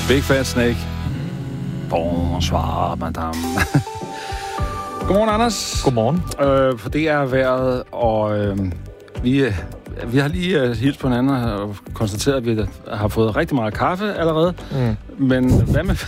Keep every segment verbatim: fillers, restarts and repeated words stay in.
Big Fat Snake. Bonsoir, madame. Godmorgen, Anders. Godmorgen. Øh, for det er vejret, og øh, vi, vi har lige øh, hilst på hinanden og konstateret, at vi har fået rigtig meget kaffe allerede. Mm. Men hvad med...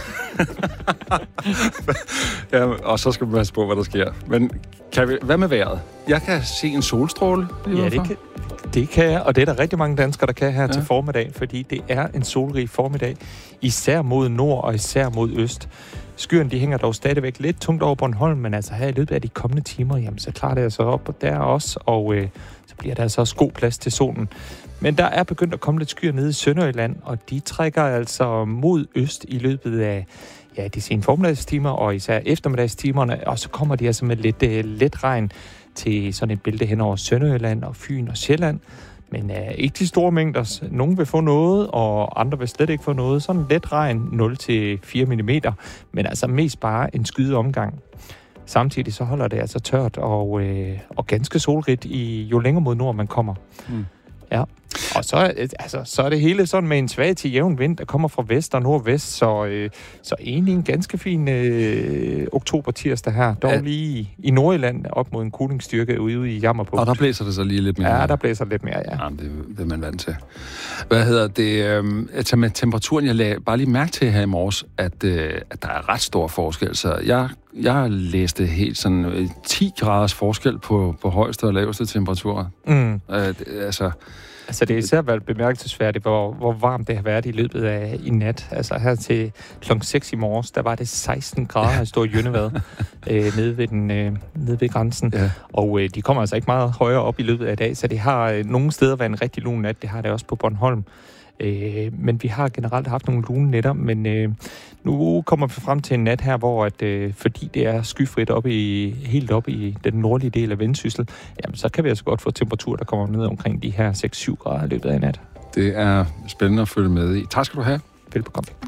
ja, og så skal vi passe på, hvad der sker. Men kan vi... hvad med vejret? Jeg kan se en solstråle. Ja, det kan, det kan jeg, og det er der rigtig mange danskere, der kan her ja. til formiddag, fordi det er en solrig formiddag, især mod nord og især mod øst. Skyerne, de hænger dog stadigvæk lidt tungt over Bornholm, men altså her i løbet af de kommende timer, jamen så klarer det altså op der også, og øh, så bliver der altså også god plads til solen. Men der er begyndt at komme lidt skyer nede i Sønderjylland, og de trækker altså mod øst i løbet af ja, de sene formiddagstimer, og især eftermiddagstimerne, og så kommer de altså med lidt øh, let regn til sådan et bælte hen over Sønderjylland og Fyn og Sjælland. Men øh, ikke de store mængder. Nogle vil få noget, og andre vil slet ikke få noget. Sådan let regn, nul til fire millimeter, men altså mest bare en skyde omgang. Samtidig så holder det altså tørt og, øh, og ganske solrigt, i, jo længere mod nord man kommer. Mm. Ja. Og så, altså, så er det hele sådan med en svag til jævn vind, der kommer fra vest og nordvest, så, øh, så egentlig en ganske fin øh, oktober-tirsdag her. Dog ja. lige i, i Nordjylland op mod en kulingsstyrke ude i Jammerbugt. Og der blæser det så lige lidt mere? Ja, der blæser lidt mere, ja. Jamen, det, det er man vant til. Hvad hedder det? Øh, altså med temperaturen, jeg lagde bare lige mærke til her i morges, at, øh, at der er ret stor forskel. Så jeg, jeg læste helt sådan øh, ti graders forskel på, på højeste og laveste temperaturer. Mm. Øh, det, altså... Altså, det er især været bemærkelsesværdigt, hvor, hvor varmt det har været i løbet af i nat. Altså, her til klokken seks i morges, der var det seksten grader i Stor Jønnevad, øh, nede, ved den, øh, nede ved grænsen. Ja. Og øh, de kommer altså ikke meget højere op i løbet af i dag, så det har øh, nogle steder været en rigtig lun nat. Det har det også på Bornholm. Øh, men vi har generelt haft nogle lune nætter, men øh, nu kommer vi frem til en nat her, hvor at, øh, fordi det er skyfrit op i, helt op i den nordlige del af Vendsyssel, jamen, så kan vi altså godt få temperatur, der kommer ned omkring de her seks syv grader i løbet af nat. Det er spændende at følge med i. Tak skal du have. Velbekomme.